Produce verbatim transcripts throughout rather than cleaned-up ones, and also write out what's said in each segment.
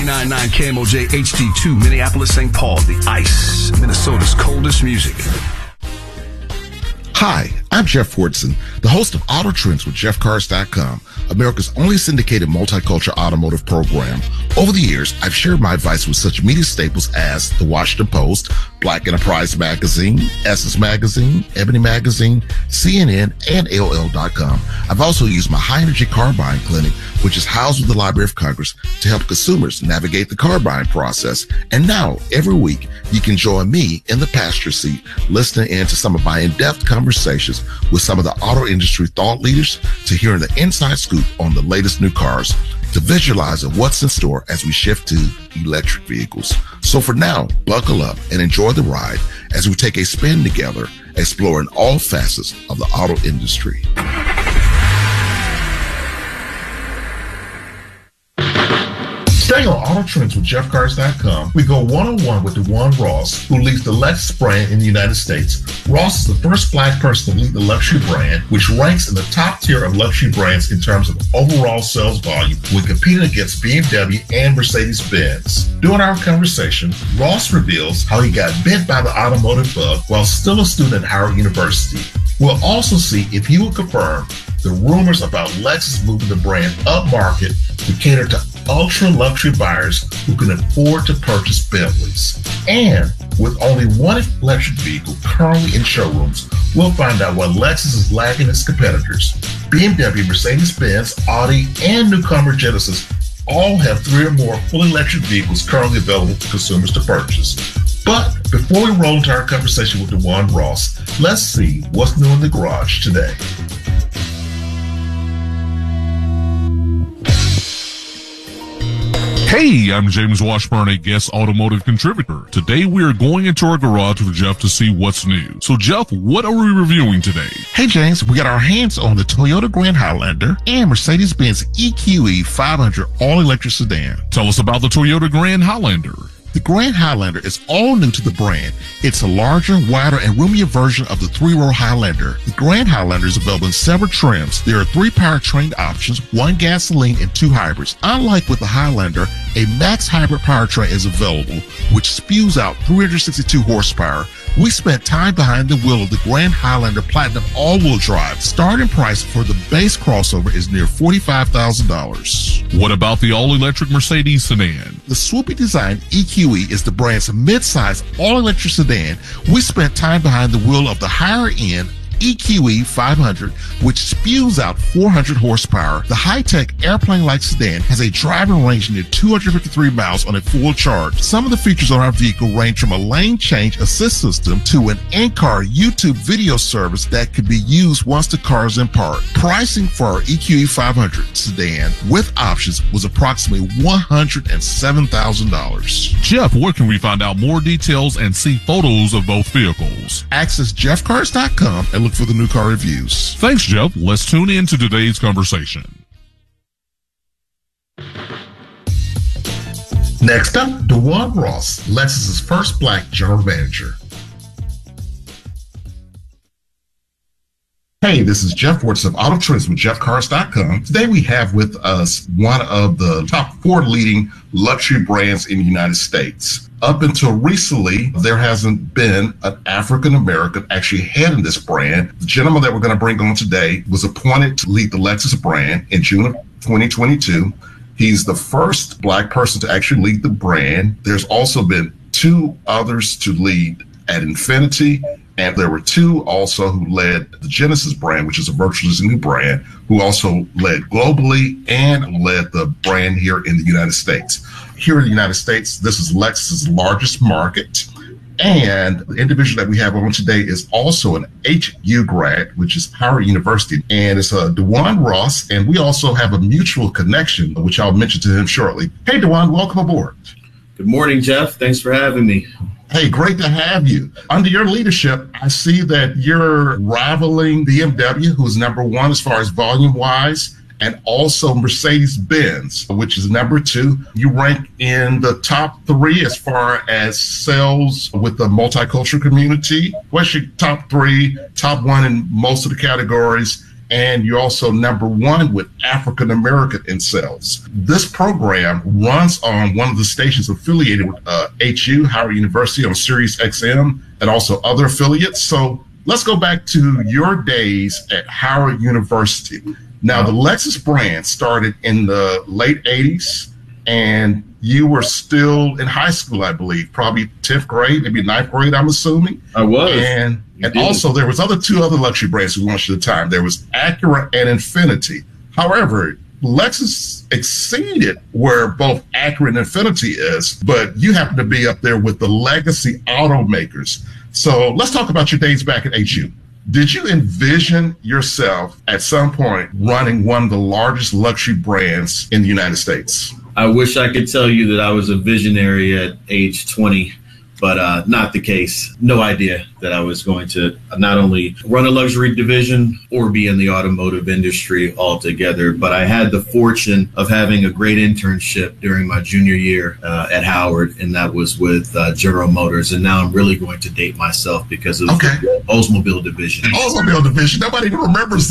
ninety-nine K M O J H D two, Minneapolis, Saint Paul, the ice, Minnesota's coldest music. Hi, I'm Jeff Wardson, the host of Auto Trends with Jeff Cars dot com, America's only syndicated multicultural automotive program. Over the years, I've shared my advice with such media staples as The Washington Post, Black Enterprise Magazine, Essence Magazine, Ebony Magazine, C N N, and A O L dot com. I've also used my high-energy car buying clinic, which is housed with the Library of Congress, to help consumers navigate the car buying process. And now, every week, you can join me in the passenger seat, listening in to some of my in-depth conversations with some of the auto industry thought leaders, to hearing the inside scoop on the latest new cars, to visualizing what's in store as we shift to electric vehicles. So for now, buckle up and enjoy the ride as we take a spin together, exploring all facets of the auto industry. Staying on Auto Trends with Jeff Cars dot com, we go one-on-one with DeJuan Ross, who leads the Lexus brand in the United States. Ross is the first Black person to lead the luxury brand, which ranks in the top tier of luxury brands in terms of overall sales volume when competing against B M W and Mercedes-Benz. During our conversation, Ross reveals how he got bit by the automotive bug while still a student at Howard University. We'll also see if he will confirm the rumors about Lexus moving the brand upmarket to cater to ultra-luxury buyers who can afford to purchase Bentleys. And with only one electric vehicle currently in showrooms, we'll find out why Lexus is lagging its competitors. B M W, Mercedes-Benz, Audi, and newcomer Genesis all have three or more fully electric vehicles currently available for consumers to purchase. But before we roll into our conversation with DeJuan Ross, let's see what's new in the garage today. Hey, I'm James Washburn, a guest automotive contributor. Today we are going into our garage with Jeff to see what's new. So Jeff, what are we reviewing today? Hey James, we got our hands on the Toyota Grand Highlander and Mercedes-Benz E Q E five hundred all-electric sedan. Tell us about the Toyota Grand Highlander. The Grand Highlander is all new to the brand. It's a larger, wider, and roomier version of the three-row Highlander. The Grand Highlander is available in several trims. There are three powertrain options, one gasoline and two hybrids. Unlike with the Highlander, a max hybrid powertrain is available, which spews out three hundred sixty-two horsepower. We spent time behind the wheel of the Grand Highlander Platinum all-wheel drive. Starting price for the base crossover is near forty-five thousand dollars. What about the all-electric Mercedes sedan? The swoopy design E Q E is the brand's mid-size all-electric sedan. We spent time behind the wheel of the higher-end E Q E five hundred, which spews out four hundred horsepower. The high-tech airplane-like sedan has a driving range near two hundred fifty-three miles on a full charge. Some of the features on our vehicle range from a lane change assist system to an in-car YouTube video service that could be used once the car is in park. Pricing for our E Q E five hundred sedan with options was approximately one hundred seven thousand dollars. Jeff, where can we find out more details and see photos of both vehicles? Access Jeff Cars dot com and look for the new car reviews. Thanks, Jeff. Let's tune in to today's conversation. Next up, DeJuan Ross, Lexus's first Black general manager. Hey, this is Jeff Wardson of Auto Trends with Jeff Cars dot com. Today we have with us one of the top four leading luxury brands in the United States. Up until recently, there hasn't been an African-American actually heading this brand. The gentleman that we're going to bring on today was appointed to lead the Lexus brand in June of twenty twenty-two. He's the first Black person to actually lead the brand. There's also been two others to lead at Infiniti, and there were two also who led the Genesis brand, which is a virtually new brand, who also led globally and led the brand here in the United States. Here in the United States, this is Lexus's largest market. And the individual that we have on today is also an H U grad, which is Howard University. And it's uh, DeJuan Ross. And we also have a mutual connection, which I'll mention to him shortly. Hey, DeJuan, welcome aboard. Good morning, Jeff. Thanks for having me. Hey, great to have you. Under your leadership, I see that you're rivaling B M W, who's number one as far as volume-wise, and also Mercedes-Benz, which is number two. You rank in the top three as far as sales with the multicultural community. What's your top three, top one in most of the categories? and you're also number one with African American in sales. This program runs on one of the stations affiliated with uh, H U, Howard University, on Sirius X M, and also other affiliates. So let's go back to your days at Howard University. Now, the Lexus brand started in the late eighties, and you were still in high school, I believe, probably tenth grade, maybe ninth grade, I'm assuming. I was. And and also there was other two other luxury brands who launched at the time. There was Acura and Infiniti. However, Lexus exceeded where both Acura and Infiniti is, but you happen to be up there with the legacy automakers. So let's talk about your days back at H U. Did you envision yourself at some point running one of the largest luxury brands in the United States? I wish I could tell you that I was a visionary at age twenty, but uh, not the case. No idea that I was going to not only run a luxury division or be in the automotive industry altogether, but I had the fortune of having a great internship during my junior year uh, at Howard, and that was with uh, General Motors. And now I'm really going to date myself because of okay. the Oldsmobile division. Oldsmobile division. Nobody even remembers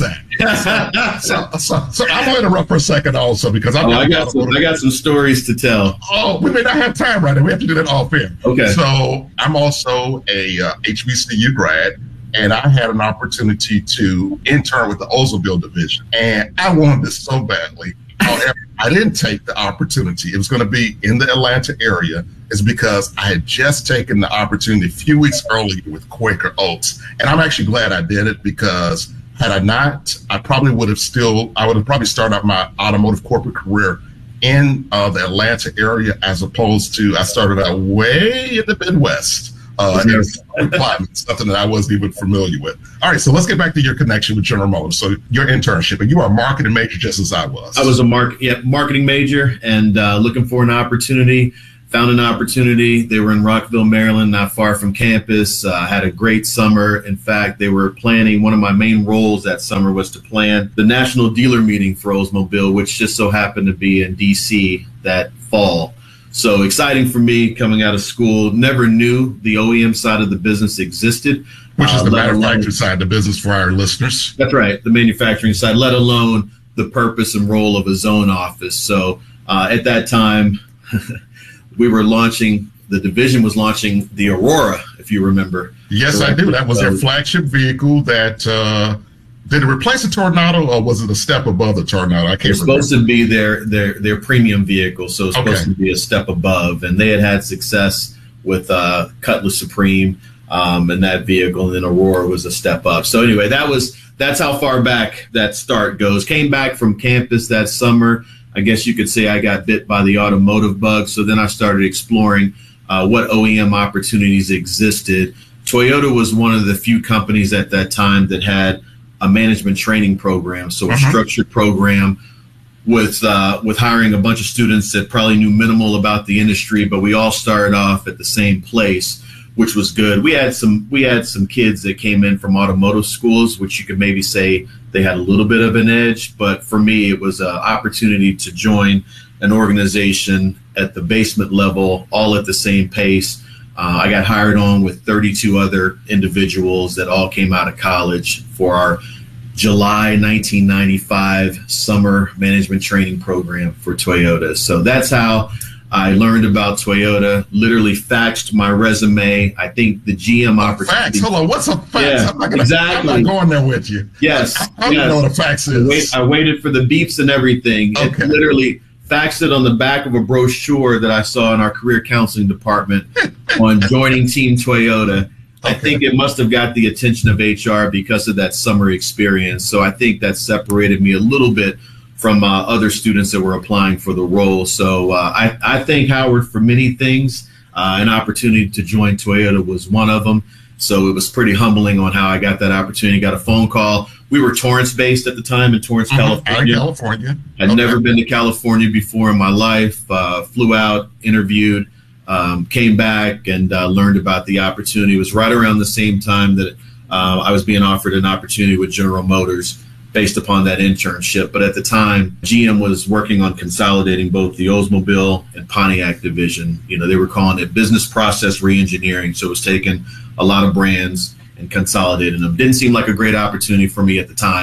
that. so, so, so, so I'm going to interrupt for a second also because I'm oh, I got some, I got some stories to tell. Oh, we may not have time right now. We have to do that off air. Okay. So I'm also a uh, H B C U grad, and I had an opportunity to intern with the Oldsmobile division, and I wanted this so badly. However, I didn't take the opportunity. It was going to be in the Atlanta area. It's because I had just taken the opportunity a few weeks earlier with Quaker Oats, and I'm actually glad I did it because had I not, I probably would have still, I would have probably started out my automotive corporate career in uh, the Atlanta area, as opposed to I started out way in the Midwest. Uh, and something that I wasn't even familiar with. All right, so let's get back to your connection with General Motors. So your internship, and you are a marketing major just as I was. I was a mark, yeah, marketing major, and uh, looking for an opportunity. Found an opportunity. They were in Rockville, Maryland, not far from campus. Uh, had a great summer. In fact, they were planning, one of my main roles that summer was to plan the national dealer meeting for Oldsmobile, which just so happened to be in D C that fall. So exciting for me coming out of school. Never knew the O E M side of the business existed. Which is uh, the manufacturing side of the business for our listeners. That's right, the manufacturing side, let alone the purpose and role of a zone office. So uh, at that time, we were launching, the division was launching the Aurora, if you remember. Yes, so I do. That was their flagship vehicle that, uh, did it replace the Tornado or was it a step above the Tornado? I can't remember. It's supposed to be their, their, their premium vehicle, so it's supposed okay. to be a step above. And they had had success with uh, Cutlass Supreme um, and that vehicle, and then Aurora was a step up. So anyway, that was that's how far back that start goes. Came back from campus that summer. I guess you could say I got bit by the automotive bug. So then I started exploring uh, what O E M opportunities existed. Toyota was one of the few companies at that time that had a management training program, so a uh-huh. structured program with uh, with hiring a bunch of students that probably knew minimal about the industry, but we all started off at the same place, which was good. We had some we had some kids that came in from automotive schools, which you could maybe say they had a little bit of an edge, but for me, it was an opportunity to join an organization at the basement level, all at the same pace. Uh, I got hired on with thirty-two other individuals that all came out of college for our July nineteen ninety-five summer management training program for Toyota. So that's how I learned about Toyota, literally faxed my resume. I think the G M opportunity. Fax? Hold on, what's a fax? Yeah, I'm not gonna, exactly. I'm not going there with you. Yes. I don't yes. know what a fax is. I, wait, I waited for the beeps and everything. Okay. It literally faxed it on the back of a brochure that I saw in our career counseling department on joining Team Toyota. Okay. I think it must have got the attention of H R because of that summer experience. So I think that separated me a little bit from uh, other students that were applying for the role. So uh, I, I thank Howard for many things. Uh, an opportunity to join Toyota was one of them. So it was pretty humbling on how I got that opportunity. Got a phone call. We were Torrance based at the time in Torrance, mm-hmm. California. California. I'd okay. never been to California before in my life. Uh, flew out, interviewed, um, came back, and uh, learned about the opportunity. It was right around the same time that uh, I was being offered an opportunity with General Motors based upon that internship. But at the time, G M was working on consolidating both the Oldsmobile and Pontiac division. You know, they were calling it business process reengineering. So it was taking a lot of brands and consolidating them. Didn't seem like a great opportunity for me at the time.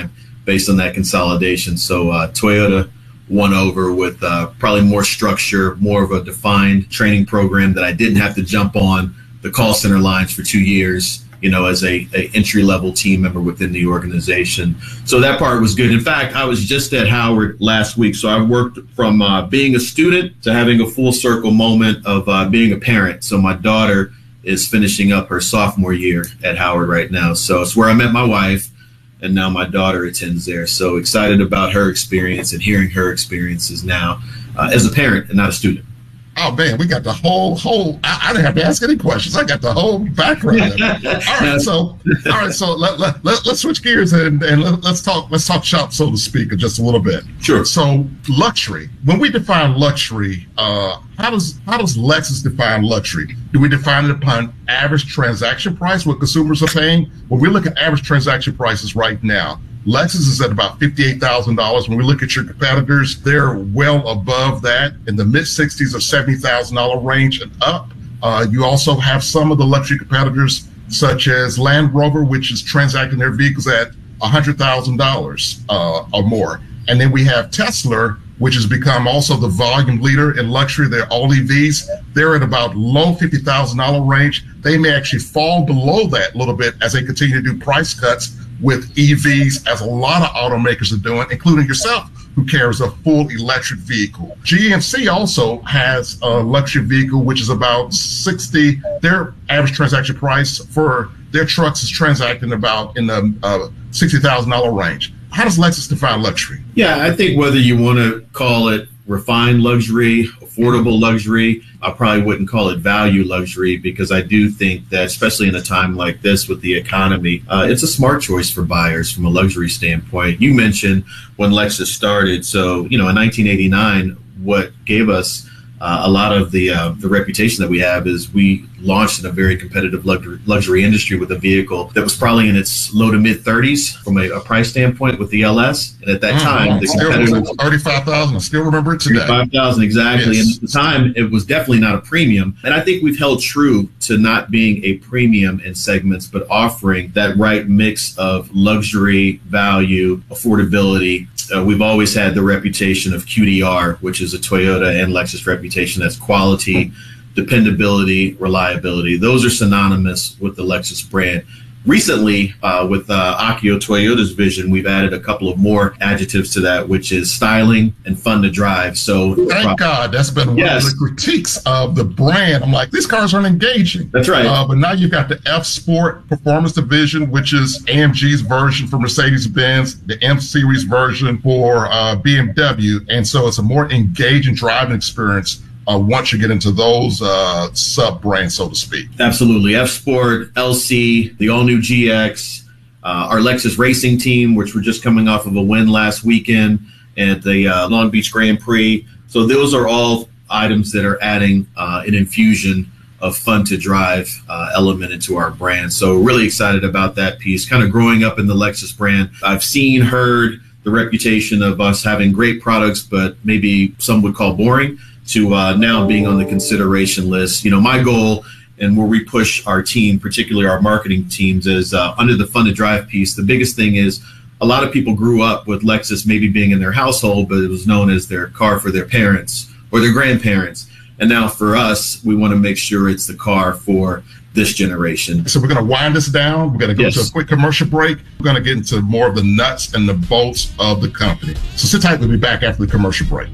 based on that consolidation. So uh, Toyota won over with uh, probably more structure, more of a defined training program that I didn't have to jump on the call center lines for two years, you know, as a, a entry-level team member within the organization. So that part was good. In fact, I was just at Howard last week. So I worked from uh, being a student to having a full circle moment of uh, being a parent. So my daughter is finishing up her sophomore year at Howard right now. So it's where I met my wife, and now my daughter attends there. So excited about her experience and hearing her experiences now uh, as a parent and not a student. Oh man, we got the whole whole. I, I didn't have to ask any questions. I got the whole background. all right, so all right, so let, let, let let's switch gears and and let, let's talk let's talk shop, so to speak, just a little bit. Sure. So luxury. When we define luxury, uh, how does how does Lexus define luxury? Do we define it upon average transaction price, what consumers are paying? When we look at average transaction prices right now, Lexus is at about fifty-eight thousand dollars. When we look at your competitors, they're well above that, in the mid-sixties or seventy thousand dollars range and up. Uh, you also have some of the luxury competitors, such as Land Rover, which is transacting their vehicles at one hundred thousand dollars uh, or more. And then we have Tesla, which has become also the volume leader in luxury. They're all E Vs. They're at about low fifty thousand dollars range. They may actually fall below that a little bit as they continue to do price cuts with E Vs, as a lot of automakers are doing, including yourself, who carries a full electric vehicle. G M C also has a luxury vehicle, which is about sixty. Their average transaction price for their trucks is transacting about in the uh, sixty thousand dollars range. How does Lexus define luxury? Yeah, I think whether you want to call it refined luxury, affordable luxury, I probably wouldn't call it value luxury, because I do think that, especially in a time like this with the economy, uh, it's a smart choice for buyers from a luxury standpoint. You mentioned when Lexus started. So, you know, in nineteen eighty-nine, what gave us uh, a lot of the uh, the reputation that we have is we launched in a very competitive luxury, luxury industry with a vehicle that was probably in its low to mid thirties from a, a price standpoint with the L S. And at that mm-hmm. time, the competitor was thirty-five thousand. I still remember it today. thirty-five thousand, exactly. Yes. And at the time, it was definitely not a premium. And I think we've held true to not being a premium in segments, but offering that right mix of luxury, value, affordability. Uh, we've always had the reputation of Q D R, which is a Toyota and Lexus reputation. That's quality, dependability, reliability. Those are synonymous with the Lexus brand. Recently, uh, with uh, Akio Toyota's vision, we've added a couple of more adjectives to that, which is styling and fun to drive. So, thank God, that's been one yes. of the critiques of the brand. I'm like, these cars aren't engaging. That's right. Uh, but now you've got the F Sport Performance Division, which is A M G's version for Mercedes-Benz, the M Series version for uh, B M W, and so it's a more engaging driving experience Uh, once you get into those uh, sub-brands, so to speak. Absolutely. F-Sport, L C, the all-new G X, uh, our Lexus racing team, which we're just coming off of a win last weekend at the uh, Long Beach Grand Prix. So those are all items that are adding uh, an infusion of fun-to-drive uh, element into our brand. So really excited about that piece. Kind of growing up in the Lexus brand, I've seen, heard the reputation of us having great products, but maybe some would call boring, to uh, now being on the consideration list. You know, my goal, and where we push our team, particularly our marketing teams, is uh, under the fun to drive piece. The biggest thing is a lot of people grew up with Lexus maybe being in their household, but it was known as their car for their parents or their grandparents. And now for us, we want to make sure it's the car for this generation. So we're going to wind this down. We're going to go yes. to a quick commercial break. We're going to get into more of the nuts and the bolts of the company. So sit tight. We'll be back after the commercial break.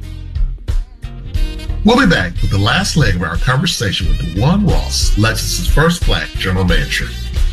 We'll be back with the last leg of our conversation with DeJuan Ross, Lexus's first black general manager.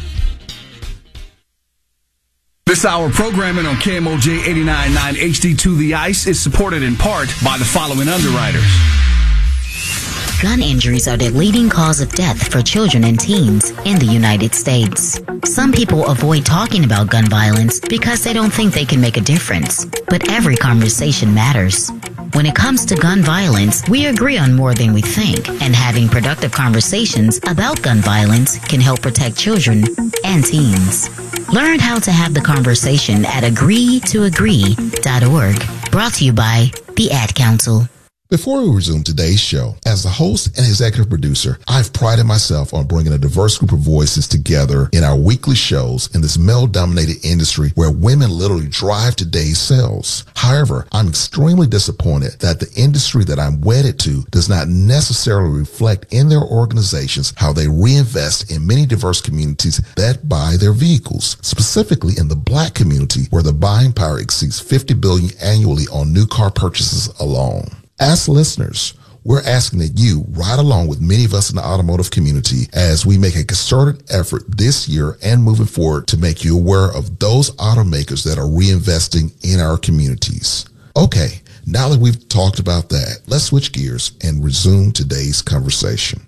This hour programming on K M O J eighty-nine point nine H D two The Ice is supported in part by the following underwriters. Gun injuries are the leading cause of death for children and teens in the United States. Some people avoid talking about gun violence because they don't think they can make a difference. But every conversation matters. When it comes to gun violence, we agree on more than we think, and having productive conversations about gun violence can help protect children and teens. Learn how to have the conversation at agree to agree dot org. Brought to you by the Ad Council. Before we resume today's show, as the host and executive producer, I've prided myself on bringing a diverse group of voices together in our weekly shows in this male-dominated industry where women literally drive today's sales. However, I'm extremely disappointed that the industry that I'm wedded to does not necessarily reflect in their organizations how they reinvest in many diverse communities that buy their vehicles, specifically in the Black community where the buying power exceeds fifty billion dollars annually on new car purchases alone. As listeners, we're asking that you ride along with many of us in the automotive community as we make a concerted effort this year and moving forward to make you aware of those automakers that are reinvesting in our communities. Okay, now that we've talked about that, let's switch gears and resume today's conversation.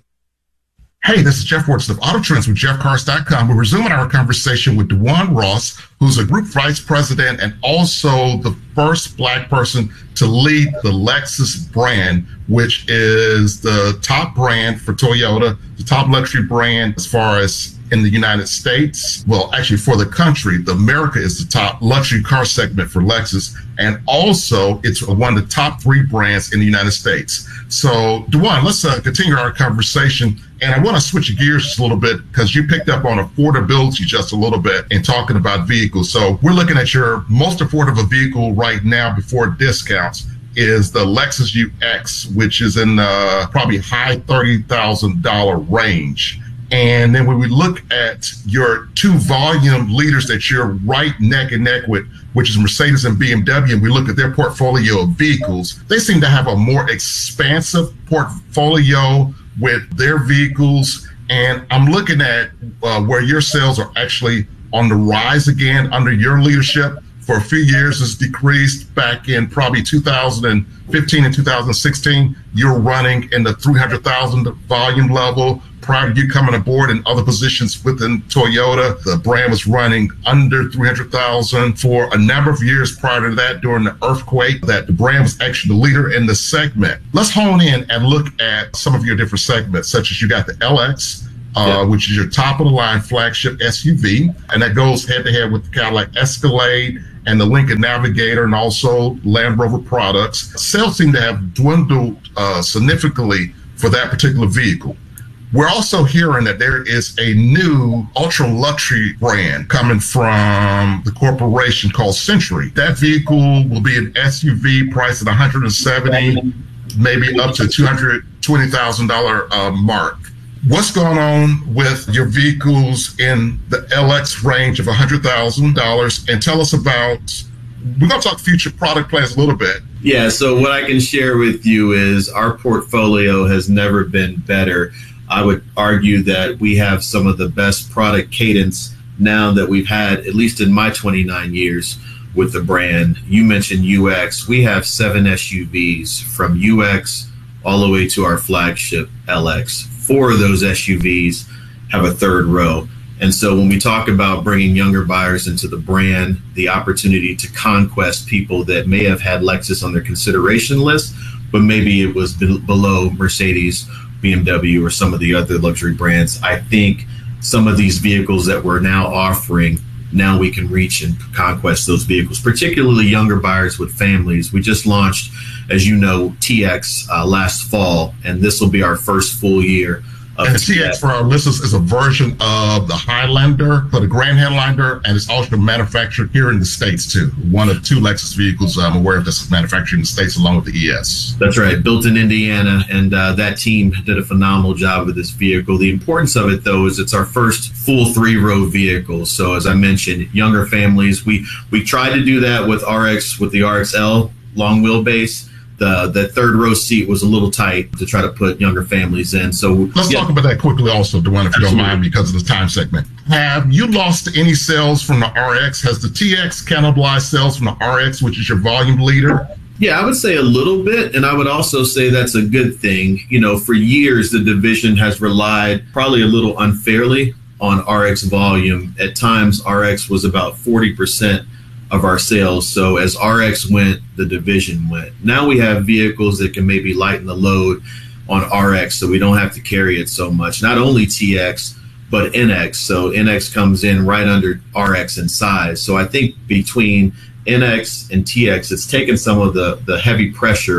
Hey, this is Jeff Wardson of Auto Trends with Jeff Cars dot com. We're resuming our conversation with DeJuan Ross, who's a group vice president and also the first Black person to lead the Lexus brand, which is the top brand for Toyota, the top luxury brand as far as in the United States. Well, actually for the country, the America is the top luxury car segment for Lexus. And also it's one of the top three brands in the United States. So DeJuan, let's uh, continue our conversation. And I want to switch gears just a little bit because you picked up on affordability just a little bit in talking about vehicles. So we're looking at your most affordable vehicle right now before discounts is the Lexus U X, which is in uh, probably high thirty thousand dollars range. And then when we look at your two volume leaders that you're right neck and neck with, which is Mercedes and B M W, and we look at their portfolio of vehicles, they seem to have a more expansive portfolio with their vehicles. And I'm looking at uh, where your sales are actually on the rise again under your leadership. For a few years, it's decreased. Back in probably two thousand fifteen and two thousand sixteen, you're running in the three hundred thousand volume level. Prior to you coming aboard in other positions within Toyota, the brand was running under three hundred thousand for a number of years prior to that during the earthquake, that the brand was actually the leader in the segment. Let's hone in and look at some of your different segments, such as you got the L X, Uh, yeah. which is your top of the line flagship S U V. And that goes head to head with the Cadillac Escalade and the Lincoln Navigator and also Land Rover products. Sales seem to have dwindled uh, significantly for that particular vehicle. We're also hearing that there is a new ultra luxury brand coming from the corporation called Century. That vehicle will be an S U V priced at one hundred seventy thousand dollars, maybe up to two hundred twenty thousand dollars uh, mark. What's going on with your vehicles in the L X range of one hundred thousand dollars? And tell us about, we're going to talk future product plans a little bit. Yeah, so what I can share with you is our portfolio has never been better. I would argue that we have some of the best product cadence now that we've had, at least in my twenty-nine years with the brand. You mentioned U X. We have seven S U Vs from U X all the way to our flagship L X. Four of those S U Vs have a third row. And so when we talk about bringing younger buyers into the brand, the opportunity to conquest people that may have had Lexus on their consideration list, but maybe it was be- below Mercedes, B M W, or some of the other luxury brands, I think some of these vehicles that we're now offering, now we can reach and conquest those vehicles, particularly younger buyers with families. We just launched, as you know, T X uh, last fall, and this will be our first full year of and T X for our listeners is a version of the Highlander, for the Grand Highlander, and it's also manufactured here in the States too. One of two Lexus vehicles I'm aware of that's manufactured in the States along with the E S. That's right, built in Indiana, and uh, that team did a phenomenal job with this vehicle. The importance of it, though, is it's our first full three-row vehicle. So as I mentioned, younger families, we we tried to do that with R X, with the R X L long wheelbase. The, the third row seat was a little tight to try to put younger families in. So let's yeah. talk about that quickly also, DeJuan, if you don't mind, because of the time segment. Have you lost any sales from the R X? Has the T X cannibalized sales from the R X, which is your volume leader? Yeah, I would say a little bit. And I would also say that's a good thing. You know, for years, the division has relied probably a little unfairly on R X volume. At times, R X was about forty percent of our sales. So as R X went, the division went. Now we have vehicles that can maybe lighten the load on R X so we don't have to carry it so much. Not only T X, but N X. So N X comes in right under R X in size. So I think between N X and T X, it's taken some of the, the heavy pressure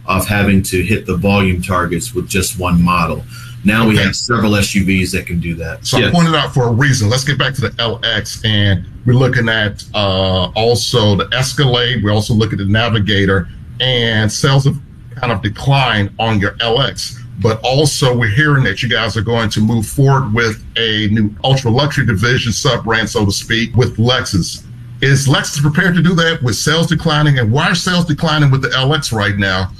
of having to hit the volume targets with just one model. Now okay. we have several S U Vs that can do that. So yes. I pointed out for a reason. Let's get back to the L X, and we're looking at uh, also the Escalade. We also look at the Navigator, and sales have kind of declined on your L X. But also we're hearing that you guys are going to move forward with a new ultra luxury division, sub-brand, so to speak, with Lexus. Is Lexus prepared to do that with sales declining? And why are sales declining with the L X right now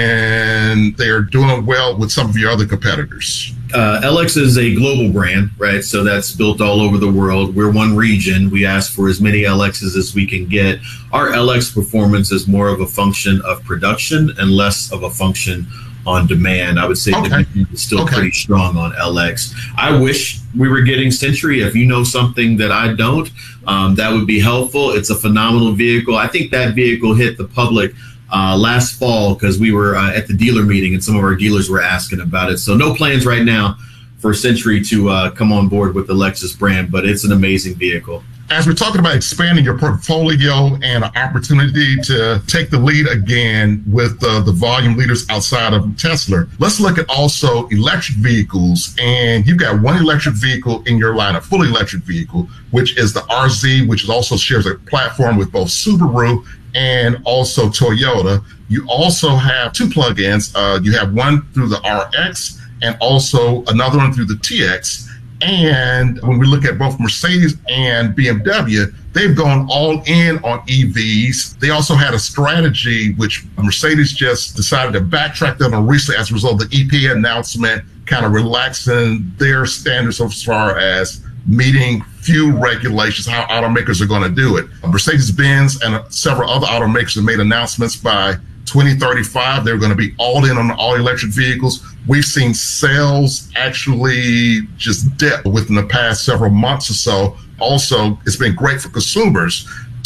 when they're doing well with some of your other competitors? Uh, L X is a global brand, right? So that's built all over the world. We're one region. We ask for as many L Xs as we can get. Our L X performance is more of a function of production and less of a function on demand. I would say okay. demand is still okay. pretty strong on L X. I wish we were getting Century. If you know something that I don't, um, that would be helpful. It's a phenomenal vehicle. I think that vehicle hit the public uh, last fall because we were uh, at the dealer meeting and some of our dealers were asking about it. So no plans right now for Century to uh, come on board with the Lexus brand, but it's an amazing vehicle. As we're talking about expanding your portfolio and an opportunity to take the lead again with uh, the volume leaders outside of Tesla, let's look at also electric vehicles. And you've got one electric vehicle in your line, a fully electric vehicle, which is the R Z, which also shares a platform with both Subaru and also Toyota. You also have two plug-ins. Uh, you have one through the R X and also another one through the T X. And when we look at both Mercedes and B M W, they've gone all in on E Vs. They also had a strategy, which Mercedes just decided to backtrack them on recently as a result of the E P A announcement, kind of relaxing their standards as far as meeting fuel regulations, how automakers are going to do it. Mercedes-Benz and several other automakers have made announcements by twenty thirty-five, they're going to be all in on all electric vehicles. We've seen sales actually just dip within the past several months or so. Also, it's been great for consumers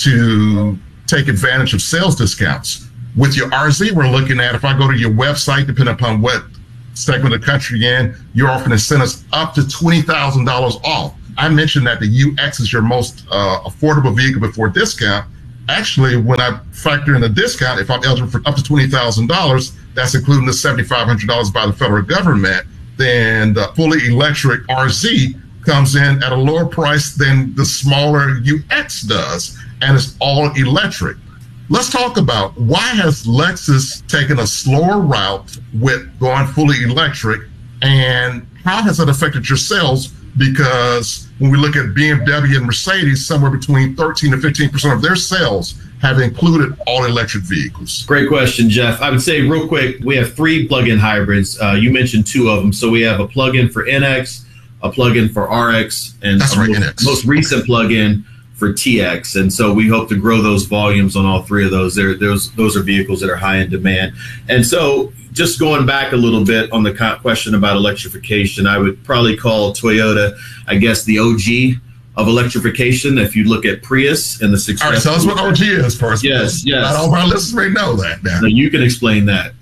to take advantage of sales discounts. With your R Z, we're looking at, if I go to your website, depending upon what segment of the country you're in, you're offering incentives up to twenty thousand dollars off. I mentioned that the U X is your most uh, affordable vehicle before discount. Actually, when I factor in a discount, if I'm eligible for up to twenty thousand dollars, that's including the seven thousand five hundred dollars by the federal government, then the fully electric R Z comes in at a lower price than the smaller U X does, and it's all electric. Let's talk about why has Lexus taken a slower route with going fully electric, and how has it affected your sales? Because when we look at B M W and Mercedes, somewhere between thirteen to fifteen percent of their sales have included all electric vehicles. Great question, Jeff. I would say real quick, we have three plug-in hybrids. Uh, you mentioned two of them. So we have a plug-in for N X, a plug-in for R X, and That's a right, most, N X. most recent plug-in for T X. And so we hope to grow those volumes on all three of those. They're, those, those are vehicles that are high in demand. And so just going back a little bit on the question about electrification, I would probably call Toyota, I guess, the O G of electrification. If you look at Prius and the success. All right, tell us what O G is first. Yes, yes. Not all of our listeners may know that now. So you can explain that.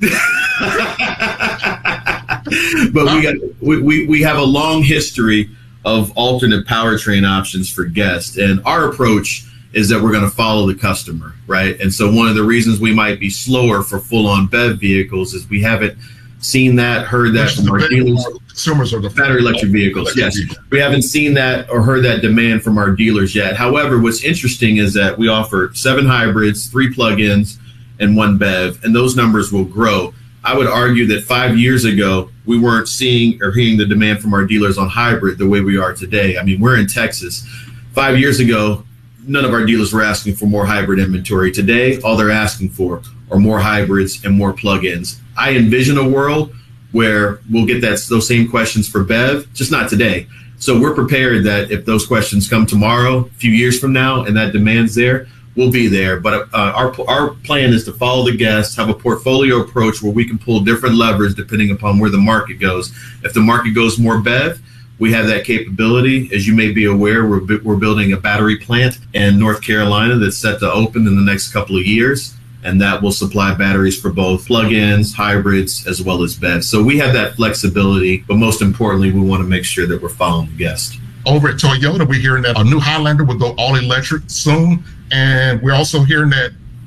But we, got, we, we, we have a long history of alternate powertrain options for guests. And our approach is that we're going to follow the customer, right? And so one of the reasons we might be slower for full-on B E V vehicles is we haven't seen that, heard that from our dealers. Consumers are the battery electric vehicles, electric yes. Vehicles. We haven't seen that or heard that demand from our dealers yet. However, what's interesting is that we offer seven hybrids, three plug-ins, and one B E V, and those numbers will grow. I would argue that five years ago, we weren't seeing or hearing the demand from our dealers on hybrid the way we are today. I mean, we're in Texas. Five years ago, none of our dealers were asking for more hybrid inventory. Today, all they're asking for are more hybrids and more plug-ins. I envision a world where we'll get that those same questions for B E V, just not today. So we're prepared that if those questions come tomorrow, a few years from now, and that demand's there, we'll be there. But uh, our our plan is to follow the guests, have a portfolio approach where we can pull different levers depending upon where the market goes. If the market goes more B E V, we have that capability. As you may be aware, we're we're building a battery plant in North Carolina that's set to open in the next couple of years, and that will supply batteries for both plug-ins, hybrids, as well as B E V. So we have that flexibility, but most importantly, we want to make sure that we're following the guest. Over at Toyota, we're hearing that a new Highlander will go all electric soon, and we're also hearing that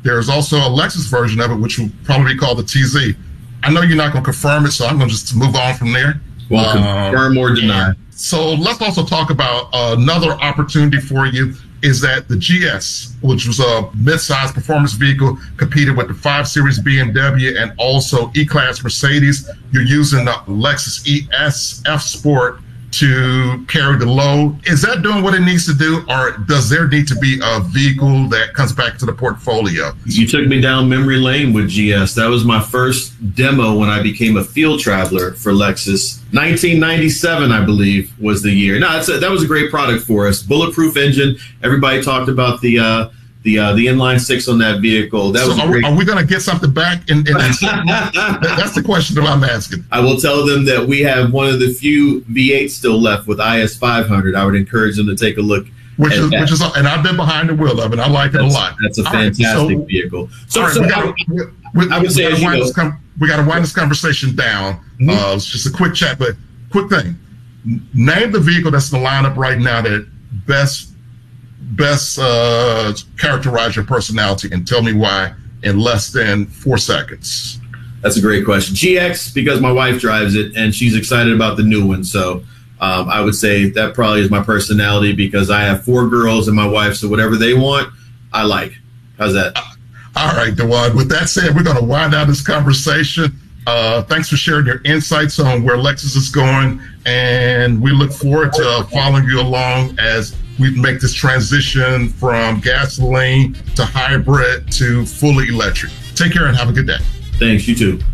There's also a Lexus version of it, which will probably be called the T Z. I know you're not going to confirm it, so I'm going to just move on from there. Well, confirm or deny. So let's also talk about uh, another opportunity for you is that the G S, which was a mid-sized performance vehicle, competed with the five series B M W and also E-Class Mercedes. You're using the Lexus E S F Sport to carry the load. Is that doing what it needs to do, or does there need to be a vehicle that comes back to the portfolio? You took me down memory lane with G S. That was my first demo when I became a field traveler for Lexus. nineteen ninety-seven, I believe, was the year. No, that's a, that was a great product for us. Bulletproof engine. Everybody talked about the uh, the uh, the inline six on that vehicle. That so was are, great. Are we going to get something back? In, in that's the question that I'm asking. I will tell them that we have one of the few V eights still left with I S five hundred. I would encourage them to take a look. Which is, that. which is, and I've been behind the wheel of it. I like that's, it a lot. That's a fantastic right, so, vehicle. So, right, so we gotta, I, we, we, I would we say gotta wind you this com- we got to wind this conversation down. Mm-hmm. Uh, it's just a quick chat, but quick thing. Name the vehicle that's in the lineup right now that best best uh, characterize your personality, and tell me why in less than four seconds. That's a great question. G X, because my wife drives it and she's excited about the new one. So um, I would say that probably is my personality, because I have four girls and my wife. So whatever they want, I like. How's that? All right, Dewan. With that said, we're going to wind down this conversation. Uh, thanks for sharing your insights on where Lexus is going. And we look forward to uh, following you along as we make this transition from gasoline to hybrid to fully electric. Take care and have a good day. Thanks, you too.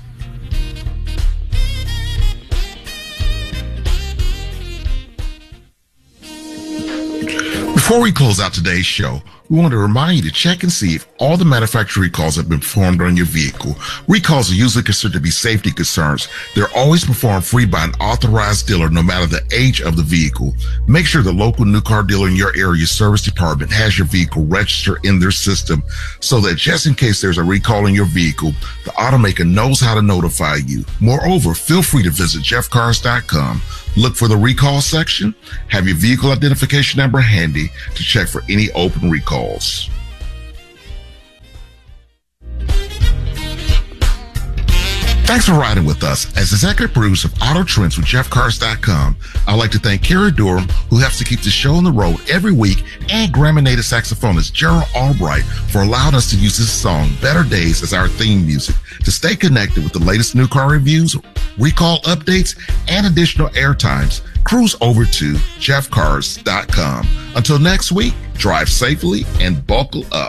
Before we close out today's show, we want to remind you to check and see if all the manufacturer recalls have been performed on your vehicle. Recalls are usually considered to be safety concerns. They're always performed free by an authorized dealer, no matter the age of the vehicle. Make sure the local new car dealer in your area service department has your vehicle registered in their system, so that just in case there's a recall in your vehicle, the automaker knows how to notify you. Moreover, feel free to visit jeff cars dot com. Look for the recall section. Have your vehicle identification number handy to check for any open recalls. Thanks for riding with us. As executive producer of Auto Trends with jeff cars dot com, I'd like to thank Carrie Durham, who helps to keep the show on the road every week, and Grammy-nominated saxophonist Gerald Albright for allowing us to use this song, Better Days, as our theme music. To stay connected with the latest new car reviews, recall updates, and additional airtimes, cruise over to jeff cars dot com. Until next week, drive safely and buckle up.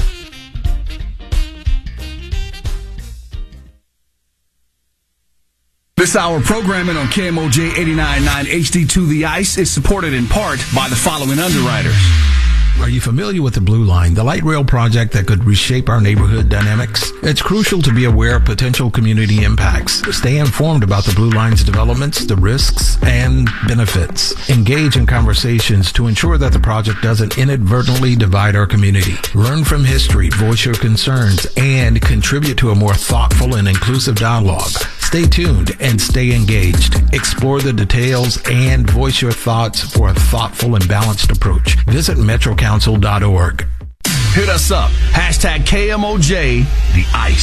This hour programming on K M O J eighty-nine point nine H D two The Ice is supported in part by the following underwriters. Are you familiar with the Blue Line, the light rail project that could reshape our neighborhood dynamics? It's crucial to be aware of potential community impacts. Stay informed about the Blue Line's developments, the risks, and benefits. Engage in conversations to ensure that the project doesn't inadvertently divide our community. Learn from history, voice your concerns, and contribute to a more thoughtful and inclusive dialogue. Stay tuned and stay engaged. Explore the details and voice your thoughts for a thoughtful and balanced approach. Visit metro council dot org. Hit us up. Hashtag K M O J, The Ice.